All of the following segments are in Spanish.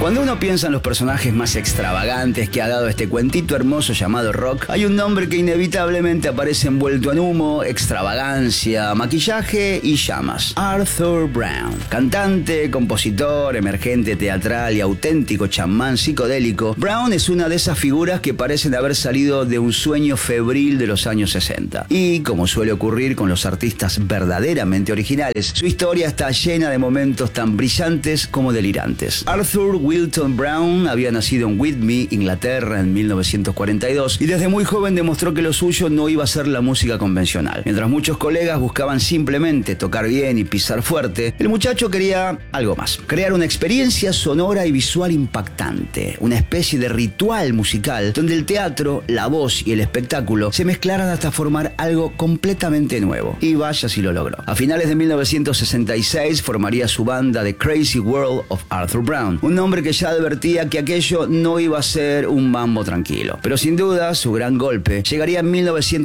Cuando uno piensa en los personajes más extravagantes que ha dado este cuentito hermoso llamado rock, hay un nombre que inevitablemente aparece envuelto en humo, extravagancia, maquillaje y llamas. Arthur Brown. Cantante, compositor, emergente teatral y auténtico chamán psicodélico, Brown es una de esas figuras que parecen haber salido de un sueño febril de los años 60. Y, como suele ocurrir con los artistas verdaderamente originales, su historia está llena de momentos tan brillantes como delirantes. Arthur Wilton Brown había nacido en Whitby, Inglaterra, en 1942 y desde muy joven demostró que lo suyo no iba a ser la música convencional. Mientras muchos colegas buscaban simplemente tocar bien y pisar fuerte, el muchacho quería algo más. Crear una experiencia sonora y visual impactante, una especie de ritual musical donde el teatro, la voz y el espectáculo se mezclaran hasta formar algo completamente nuevo. Y vaya si lo logró. A finales de 1966 formaría su banda The Crazy World of Arthur Brown, un nombre que ya advertía que aquello no iba a ser un mambo tranquilo. Pero sin duda, su gran golpe llegaría en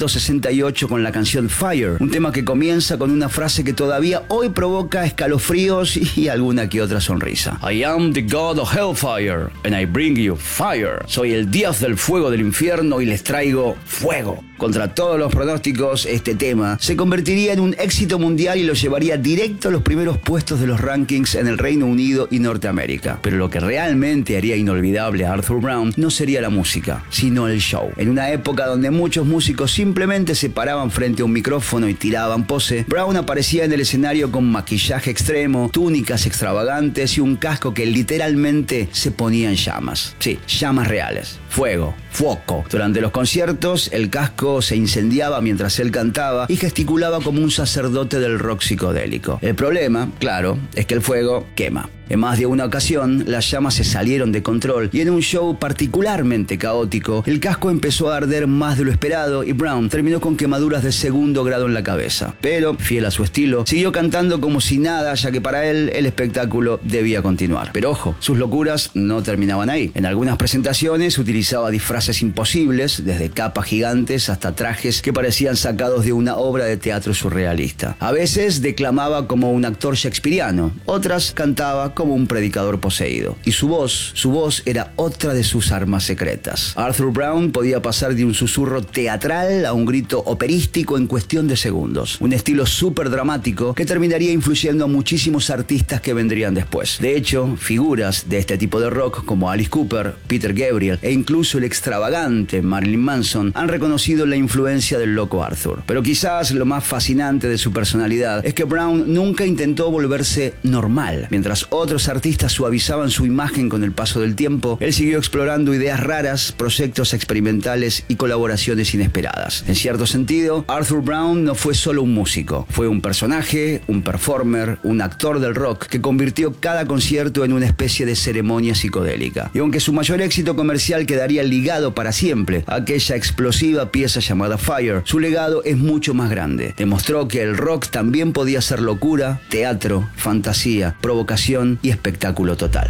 1968 con la canción Fire, un tema que comienza con una frase que todavía hoy provoca escalofríos y alguna que otra sonrisa. I am the God of Hellfire, and I bring you fire. Soy el dios del fuego del infierno y les traigo fuego. Contra todos los pronósticos, este tema se convertiría en un éxito mundial y lo llevaría directo a los primeros puestos de los rankings en el Reino Unido y Norteamérica. Pero lo que realmente haría inolvidable a Arthur Brown no sería la música, sino el show. En una época donde muchos músicos simplemente se paraban frente a un micrófono y tiraban pose, Brown aparecía en el escenario con maquillaje extremo, túnicas extravagantes y un casco que literalmente se ponía en llamas. Sí, llamas reales. Fuego, foco. Durante los conciertos, el casco se incendiaba mientras él cantaba y gesticulaba como un sacerdote del rock psicodélico. El problema, claro, es que el fuego quema. En más de una ocasión, las llamas se salieron de control y en un show particularmente caótico, el casco empezó a arder más de lo esperado y Brown terminó con quemaduras de segundo grado en la cabeza. Pero, fiel a su estilo, siguió cantando como si nada, ya que para él el espectáculo debía continuar. Pero ojo, sus locuras no terminaban ahí. En algunas presentaciones utilizaba disfraces imposibles, desde capas gigantes hasta trajes que parecían sacados de una obra de teatro surrealista. A veces declamaba como un actor shakespeariano, otras cantaba como un predicador poseído. Y su voz era otra de sus armas secretas. Arthur Brown podía pasar de un susurro teatral a un grito operístico en cuestión de segundos. Un estilo súper dramático que terminaría influyendo a muchísimos artistas que vendrían después. De hecho, figuras de este tipo de rock como Alice Cooper, Peter Gabriel e incluso el extravagante Marilyn Manson han reconocido la influencia del loco Arthur. Pero quizás lo más fascinante de su personalidad es que Brown nunca intentó volverse normal. Mientras otros artistas suavizaban su imagen con el paso del tiempo, él siguió explorando ideas raras, proyectos experimentales y colaboraciones inesperadas. En cierto sentido, Arthur Brown no fue solo un músico, fue un personaje, un performer, un actor del rock que convirtió cada concierto en una especie de ceremonia psicodélica. Y aunque su mayor éxito comercial quedaría ligado para siempre a aquella explosiva pieza llamada Fire, su legado es mucho más grande. Demostró que el rock también podía ser locura, teatro, fantasía, provocación y espectáculo total.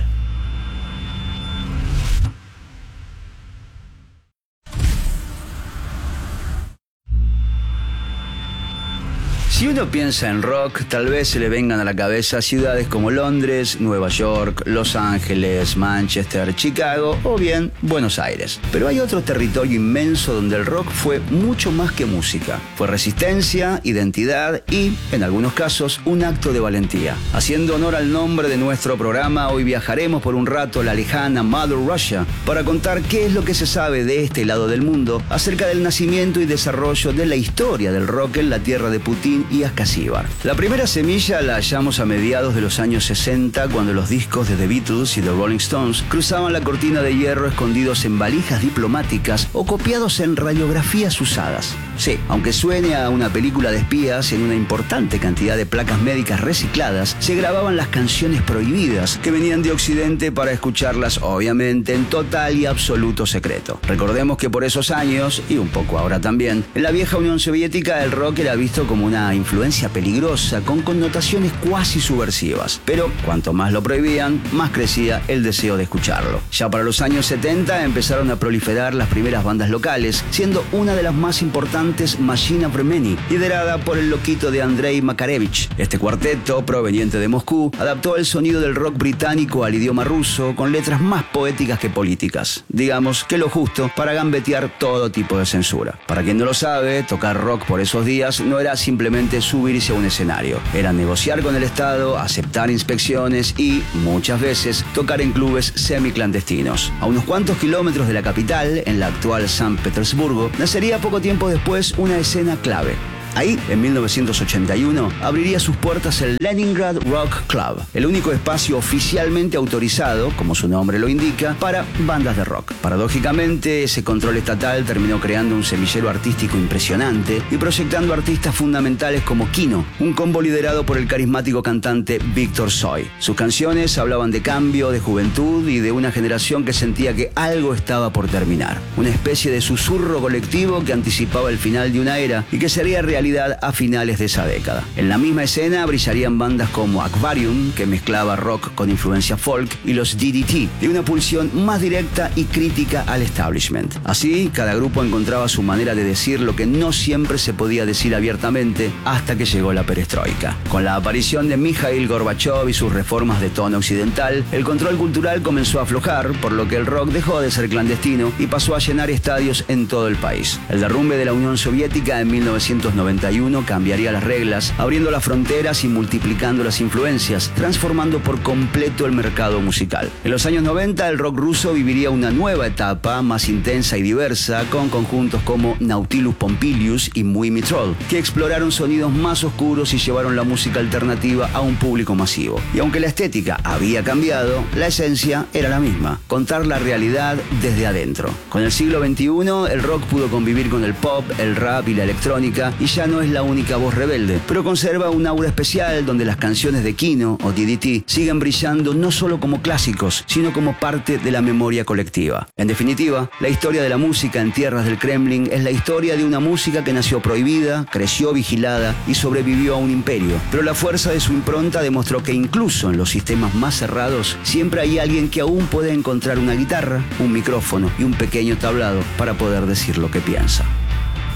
Si uno piensa en rock, tal vez se le vengan a la cabeza ciudades como Londres, Nueva York, Los Ángeles, Manchester, Chicago o bien Buenos Aires. Pero hay otro territorio inmenso donde el rock fue mucho más que música. Fue resistencia, identidad y, en algunos casos, un acto de valentía. Haciendo honor al nombre de nuestro programa, hoy viajaremos por un rato a la lejana Mother Russia para contar qué es lo que se sabe de este lado del mundo acerca del nacimiento y desarrollo de la historia del rock en la tierra de Putin y Askasíbar. La primera semilla la hallamos a mediados de los años 60, cuando los discos de The Beatles y The Rolling Stones cruzaban la cortina de hierro escondidos en valijas diplomáticas o copiados en radiografías usadas. Sí, aunque suene a una película de espías, en una importante cantidad de placas médicas recicladas se grababan las canciones prohibidas que venían de Occidente para escucharlas, obviamente, en total y absoluto secreto. Recordemos que por esos años, y un poco ahora también, en la vieja Unión Soviética el rock era visto como una influencia peligrosa con connotaciones cuasi subversivas. Pero cuanto más lo prohibían, más crecía el deseo de escucharlo. Ya para los años 70 empezaron a proliferar las primeras bandas locales, siendo una de las más importantes Machine of Remeni, liderada por el loquito de Andrei Makarevich. Este cuarteto, proveniente de Moscú, adaptó el sonido del rock británico al idioma ruso con letras más poéticas que políticas. Digamos que lo justo para gambetear todo tipo de censura. Para quien no lo sabe, tocar rock por esos días no era simplemente subirse a un escenario. Era negociar con el Estado, aceptar inspecciones y, muchas veces, tocar en clubes semiclandestinos. A unos cuantos kilómetros de la capital, en la actual San Petersburgo, nacería poco tiempo después una escena clave. Ahí, en 1981, abriría sus puertas el Leningrad Rock Club, el único espacio oficialmente autorizado, como su nombre lo indica, para bandas de rock. Paradójicamente, ese control estatal terminó creando un semillero artístico impresionante y proyectando artistas fundamentales como Kino, un combo liderado por el carismático cantante Víctor Tsoi. Sus canciones hablaban de cambio, de juventud y de una generación que sentía que algo estaba por terminar. Una especie de susurro colectivo que anticipaba el final de una era y que sería realidad a finales de esa década. En la misma escena brillarían bandas como Aquarium, que mezclaba rock con influencia folk, y los DDT, de una pulsión más directa y crítica al establishment. Así, cada grupo encontraba su manera de decir lo que no siempre se podía decir abiertamente hasta que llegó la perestroika. Con la aparición de Mikhail Gorbachev y sus reformas de tono occidental, el control cultural comenzó a aflojar, por lo que el rock dejó de ser clandestino y pasó a llenar estadios en todo el país. El derrumbe de la Unión Soviética en 1991 cambiaría las reglas, abriendo las fronteras y multiplicando las influencias, transformando por completo el mercado musical. En los años 90, el rock ruso viviría una nueva etapa, más intensa y diversa, con conjuntos como Nautilus Pompilius y Muy Mitrol, que exploraron sonidos más oscuros y llevaron la música alternativa a un público masivo. Y aunque la estética había cambiado, la esencia era la misma: contar la realidad desde adentro. Con el siglo XXI, el rock pudo convivir con el pop, el rap y la electrónica, y ya no es la única voz rebelde, pero conserva un aura especial donde las canciones de Kino o DDT siguen brillando no solo como clásicos, sino como parte de la memoria colectiva. En definitiva, la historia de la música en tierras del Kremlin es la historia de una música que nació prohibida, creció vigilada y sobrevivió a un imperio, pero la fuerza de su impronta demostró que incluso en los sistemas más cerrados siempre hay alguien que aún puede encontrar una guitarra, un micrófono y un pequeño tablado para poder decir lo que piensa.